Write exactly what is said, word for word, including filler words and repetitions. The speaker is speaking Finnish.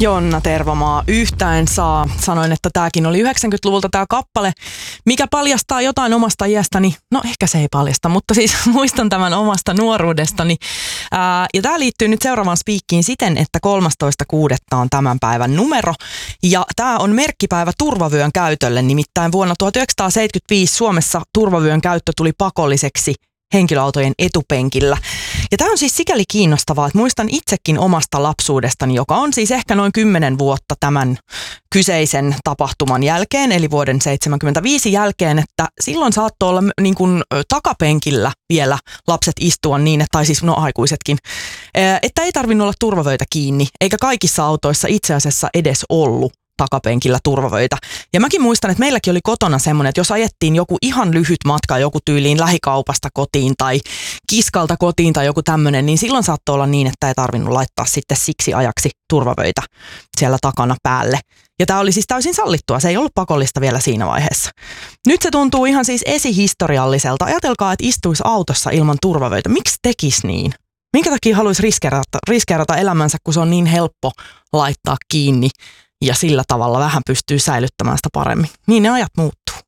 Jonna Tervomaa, Yhtä en saa. Sanoin, että tämäkin oli yhdeksänkymmentäluvulta tämä kappale. Mikä paljastaa jotain omasta iästäni? No ehkä se ei paljasta, mutta siis muistan tämän omasta nuoruudestani. Ää, ja tämä liittyy nyt seuraavaan spiikkiin siten, että kolmastoista kuudetta on tämän päivän numero. Ja tämä on merkkipäivä turvavyön käytölle. Nimittäin vuonna tuhatyhdeksänsataaseitsemänkymmentäviisi Suomessa turvavyön käyttö tuli pakolliseksi henkilöautojen etupenkillä. Ja tämä on siis sikäli kiinnostavaa, että muistan itsekin omasta lapsuudestani, joka on siis ehkä noin kymmenen vuotta tämän kyseisen tapahtuman jälkeen, eli vuoden seitsemänkymmentäviisi jälkeen, että silloin saattoi olla niin kuin takapenkillä vielä lapset istua niin, että, tai siis no aikuisetkin, että ei tarvinnut olla turvavöitä kiinni, eikä kaikissa autoissa itse asiassa edes ollut takapenkillä turvavöitä. Ja mäkin muistan, että meilläkin oli kotona semmoinen, että jos ajettiin joku ihan lyhyt matka joku tyyliin lähikaupasta kotiin tai kiskalta kotiin tai joku tämmöinen, niin silloin saattoi olla niin, että ei tarvinnut laittaa sitten siksi ajaksi turvavöitä siellä takana päälle. Ja tämä oli siis täysin sallittua, se ei ollut pakollista vielä siinä vaiheessa. Nyt se tuntuu ihan siis esihistorialliselta. Ajatelkaa, että istuisi autossa ilman turvavöitä. Miksi tekisi niin? Minkä takia haluaisi riskeerata, riskeerata elämänsä, kun se on niin helppo laittaa kiinni? Ja sillä tavalla vähän pystyy säilyttämään sitä paremmin. Niin ne ajat muuttuu.